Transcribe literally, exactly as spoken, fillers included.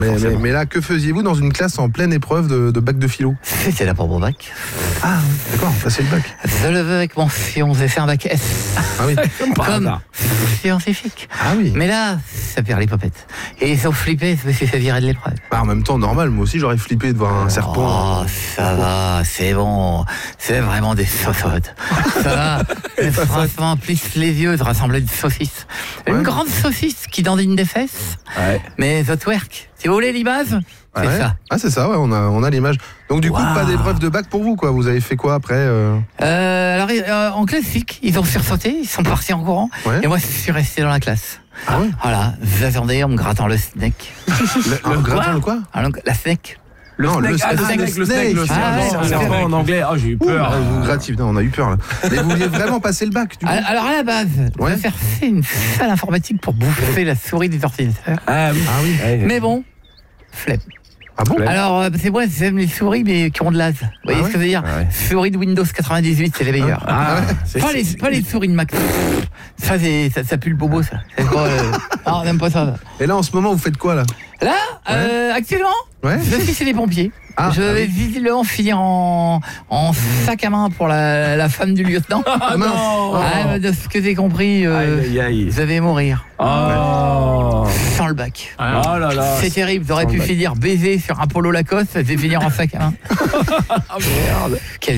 Mais, mais, mais là, que faisiez-vous dans une classe en pleine épreuve de, de bac de philo? C'était là pour mon bac. Ah, d'accord, passez le bac. Je le veux avec mon fion, j'ai fait un bac S. Ah oui. Comme scientifique. Ah oui. Mais là, ça perd les popettes. Et ils ont flippé, je me suis fait virer de l'épreuve. Bah, en même temps, normal, moi aussi j'aurais flippé de voir un serpent. Oh, ça va, c'est bon. C'est vraiment des sausottes. Ça va. Mais franchement, plus les yeux, ça ressemblait à une saucisse. Une Ouais. grande saucisse qui dandine des fesses. Ouais. Mais the twerk. Si vous voulez l'image, c'est Ouais. ça. Ah, c'est ça, ouais, on a, on a l'image. Donc, du coup, Waouh. pas d'épreuve de bac pour vous, quoi. Vous avez fait quoi après euh... Euh, alors, euh, en classique, ils ont sursauté, ils sont partis en courant. Ouais. Et moi, je suis resté dans la classe. Ah ouais. Voilà, j'attendais en me grattant le snack. Le, le grattant, le quoi? Ah, donc, la snack. Le Non, snake, le ah, le snake, snake, le snake, le snake. Ah, ouais, serpent, ouais, serpent ouais. en anglais. Oh, j'ai eu peur. Ah, vous grattez, putain, on a eu peur là. Mais vous vouliez vraiment passer le bac, du coup? Alors, à la base, Ouais. je vais faire une salle informatique pour bouffer la souris des ordinateurs. Ah oui. Ah oui. Ouais. Mais bon, flemme. Ah bon? Ouais. Alors, euh, c'est moi, j'aime les souris, mais qui ont de l'as. Vous voyez Ah ce que je veux dire? Ah ouais. Souris de Windows quatre-vingt-dix-huit, c'est les meilleurs. Ah, c'est- Pas les, pas les souris de Mac. Ça, c'est, ça, ça pue le bobo, ça. C'est pas, euh, non, on n'aime pas ça. Et là, en ce moment, vous faites quoi là? Là, euh, actuellement, Ouais. je suis chez les pompiers. Ah, je ah vais oui. visiblement finir en, en sac à main pour la, la femme du lieutenant. Ah mince. non. Ah, de ce que j'ai compris, euh, Aïe, aïe, aïe. vous allez mourir Oh. sans le bac. Oh là là. C'est terrible, j'aurais sans pu le bac. finir baiser sur un polo Lacoste, je vais finir en sac à main. Ah merde. Quelle